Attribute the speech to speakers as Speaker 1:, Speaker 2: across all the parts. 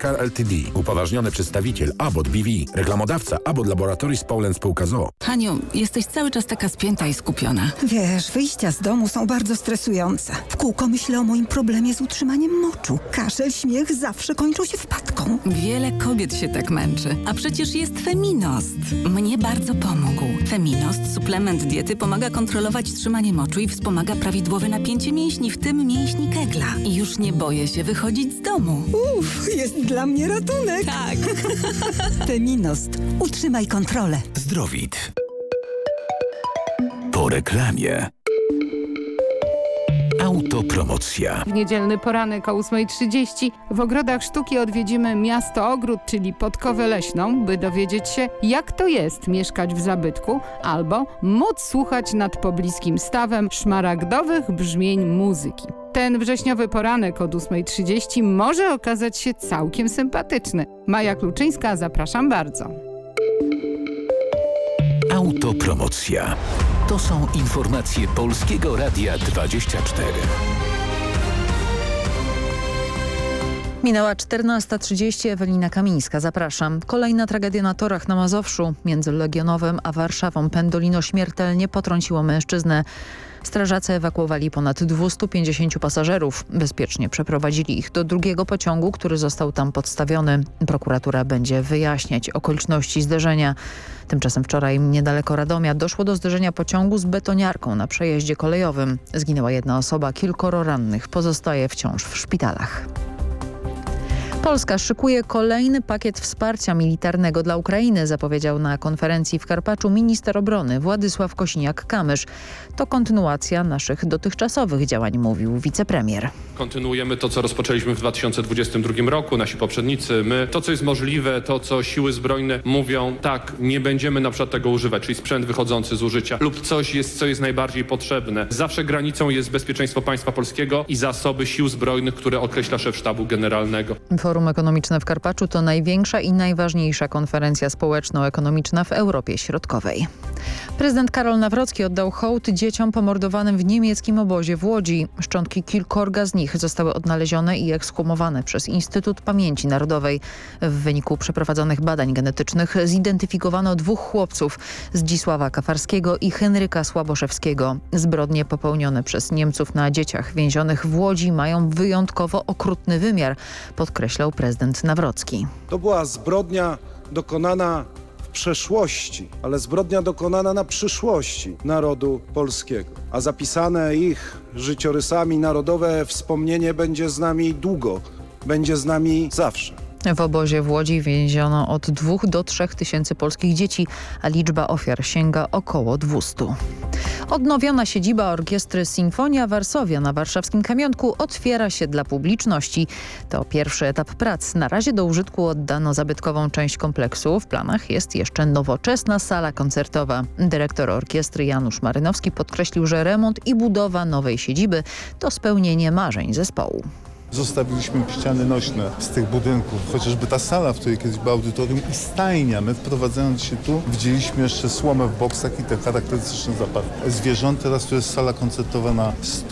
Speaker 1: Medical Ltd. Upoważniony przedstawiciel Abbott BV. Reklamodawca Abbott Laboratories Poland Spółka z o.o.
Speaker 2: Haniu, jesteś cały czas taka spięta i skupiona.
Speaker 3: Wiesz, wyjścia z domu są bardzo stresujące. W kółko myślę o moim problemie z utrzymaniem moczu. Kaszel, śmiech zawsze kończą się wpadką.
Speaker 2: Wiele kobiet się tak męczy. A przecież jest Feminost. Mnie bardzo pomógł. Feminost, suplement diety, pomaga kontrolować trzymanie moczu i wspomaga prawidłowe napięcie mięśni, w tym mięśni Kegla. I już nie boję się wychodzić z domu.
Speaker 3: Jest dla mnie ratunek.
Speaker 2: Tak.
Speaker 3: Feminost. Utrzymaj kontrolę.
Speaker 4: Zdrowit. Po reklamie. Autopromocja.
Speaker 5: W niedzielny poranek o 8:30 w Ogrodach Sztuki odwiedzimy Miasto Ogród, czyli Podkowę Leśną, by dowiedzieć się, jak to jest mieszkać w zabytku albo móc słuchać nad pobliskim stawem szmaragdowych brzmień muzyki. Ten wrześniowy poranek od 8:30 może okazać się całkiem sympatyczny. Maja Kluczyńska, zapraszam bardzo.
Speaker 4: Autopromocja. To są informacje Polskiego Radia 24.
Speaker 6: Minęła 14:30, Ewelina Kamińska, zapraszam. Kolejna tragedia na torach na Mazowszu. Między Legionowem a Warszawą Pendolino śmiertelnie potrąciło mężczyznę. Strażacy ewakuowali ponad 250 pasażerów. Bezpiecznie przeprowadzili ich do drugiego pociągu, który został tam podstawiony. Prokuratura będzie wyjaśniać okoliczności zderzenia. Tymczasem wczoraj niedaleko Radomia doszło do zderzenia pociągu z betoniarką na przejeździe kolejowym. Zginęła jedna osoba, kilkoro rannych pozostaje wciąż w szpitalach. Polska szykuje kolejny pakiet wsparcia militarnego dla Ukrainy, zapowiedział na konferencji w Karpaczu minister obrony Władysław Kosiniak-Kamysz. To kontynuacja naszych dotychczasowych działań, mówił wicepremier.
Speaker 7: Kontynuujemy to, co rozpoczęliśmy w 2022 roku, nasi poprzednicy, my. To, co jest możliwe, to, co siły zbrojne mówią, tak, nie będziemy na przykład tego używać, czyli sprzęt wychodzący z użycia lub coś jest, co jest najbardziej potrzebne. Zawsze granicą jest bezpieczeństwo państwa polskiego i zasoby sił zbrojnych, które określa szef sztabu generalnego.
Speaker 6: Forum Ekonomiczne w Karpaczu to największa i najważniejsza konferencja społeczno-ekonomiczna w Europie Środkowej. Prezydent Karol Nawrocki oddał hołd dzieciom pomordowanym w niemieckim obozie w Łodzi. Szczątki kilkorga z nich zostały odnalezione i ekshumowane przez Instytut Pamięci Narodowej. W wyniku przeprowadzonych badań genetycznych zidentyfikowano dwóch chłopców, Zdzisława Kafarskiego i Henryka Słaboszewskiego. Zbrodnie popełnione przez Niemców na dzieciach więzionych w Łodzi mają wyjątkowo okrutny wymiar, podkreślał prezydent Nawrocki.
Speaker 8: To była zbrodnia dokonana w przeszłości, ale zbrodnia dokonana na przyszłości narodu polskiego. A zapisane ich życiorysami narodowe wspomnienie będzie z nami długo, będzie z nami zawsze.
Speaker 6: W obozie w Łodzi więziono od 2 do 3 tysięcy polskich dzieci, a liczba ofiar sięga około 200. Odnowiona siedziba orkiestry Sinfonia Varsovia na warszawskim Kamionku otwiera się dla publiczności. To pierwszy etap prac. Na razie do użytku oddano zabytkową część kompleksu. W planach jest jeszcze nowoczesna sala koncertowa. Dyrektor orkiestry Janusz Marynowski podkreślił, że remont i budowa nowej siedziby to spełnienie marzeń zespołu.
Speaker 9: Zostawiliśmy ściany nośne z tych budynków, chociażby ta sala, w której kiedyś było audytorium i stajnia. My wprowadzając się tu widzieliśmy jeszcze słomę w boksach i ten charakterystyczny zapach zwierząt. Teraz tu jest sala koncertowa na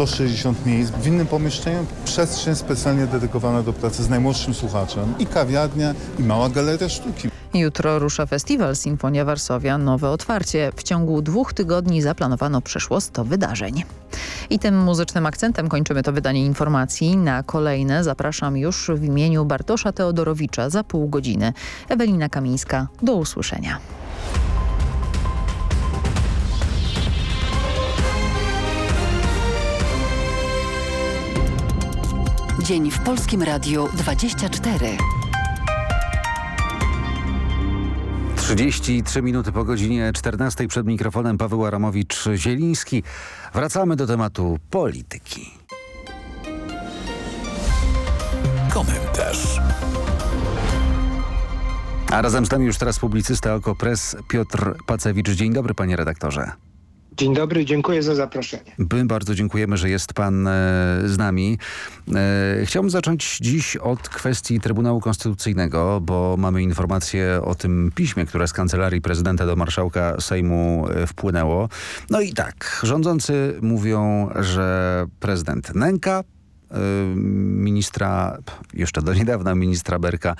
Speaker 9: 160 miejsc. W innym pomieszczeniu przestrzeń specjalnie dedykowana do pracy z najmłodszym słuchaczem i kawiarnia i mała galeria sztuki.
Speaker 6: Jutro rusza festiwal Sinfonia Varsovia Nowe Otwarcie. W ciągu 2 tygodni zaplanowano przeszło 100 wydarzeń. I tym muzycznym akcentem kończymy to wydanie informacji. Na kolejne zapraszam już w imieniu Bartosza Teodorowicza za pół godziny. Ewelina Kamińska, do usłyszenia.
Speaker 2: Dzień w Polskim Radiu 24.
Speaker 10: 33 minuty po godzinie 14. Przed mikrofonem Paweł Aramowicz-Zieliński. Wracamy do tematu polityki.
Speaker 4: Komentarz.
Speaker 10: A razem z nami już teraz publicysta Okopres Piotr Pacewicz. Dzień dobry, panie redaktorze.
Speaker 11: Dzień dobry, dziękuję za zaproszenie.
Speaker 10: My bardzo dziękujemy, że jest pan z nami. Chciałbym zacząć dziś od kwestii Trybunału Konstytucyjnego, bo mamy informację o tym piśmie, które z Kancelarii Prezydenta do Marszałka Sejmu wpłynęło. No i tak, rządzący mówią, że prezydent nęka ministra, jeszcze do niedawna ministra Berka,